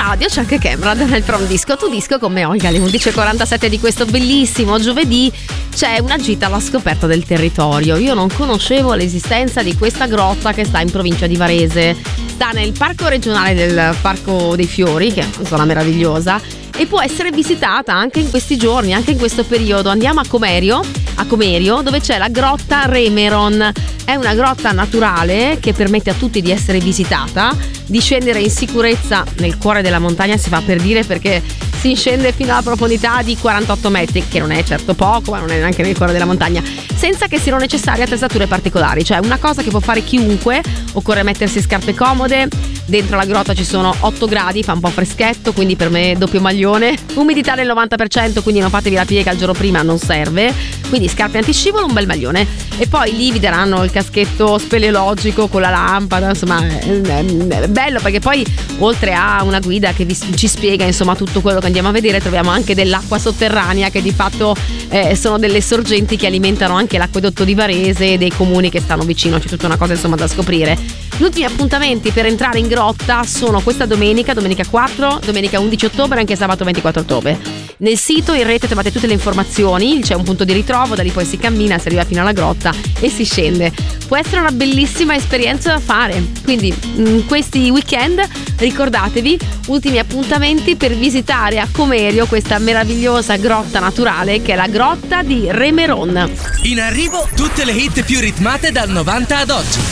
radio c'è anche Kemrad nel From Disco to Disco con me Olga alle 11.47 di questo bellissimo giovedì. C'è una gita alla scoperta del territorio. Io non conoscevo l'esistenza di questa grotta che sta in provincia di Varese. Sta nel parco regionale del Parco dei Fiori, che è una zona meravigliosa, e può essere visitata anche in questi giorni, anche in questo periodo. Andiamo a Comerio, dove c'è la grotta Remeron. È una grotta naturale che permette a tutti di essere visitata, di scendere in sicurezza nel cuore della montagna, si fa per dire, perché si scende fino alla profondità di 48 metri, che non è certo poco, ma non è neanche nel cuore della montagna, senza che siano necessarie attrezzature particolari. Cioè una cosa che può fare chiunque. Occorre mettersi scarpe comode. Dentro la grotta ci sono 8 gradi, fa un po' freschetto, quindi per me doppio maglione. Umidità del 90%, quindi non fatevi la piega il giorno prima, non serve. Quindi scarpe antiscivolo, un bel maglione. E poi lì vi daranno il caschetto speleologico con la lampada, insomma è bello, perché poi oltre a una guida che ci spiega insomma tutto quello che andiamo a vedere, troviamo anche dell'acqua sotterranea che di fatto sono delle sorgenti che alimentano anche l'acquedotto di Varese e dei comuni che stanno vicino. C'è tutta una cosa insomma da scoprire. Gli ultimi appuntamenti per entrare in grotta sono questa domenica 4, domenica 11 ottobre e anche sabato 24 ottobre. Nel sito in rete trovate tutte le informazioni, c'è un punto di ritrovo, da lì poi si cammina, si arriva fino alla grotta e si scende. Può essere una bellissima esperienza da fare, quindi in questi weekend ricordatevi, ultimi appuntamenti per visitare a Comerio questa meravigliosa grotta naturale che è la grotta di Remeron. In arrivo tutte le hit più ritmate dal 90 ad oggi.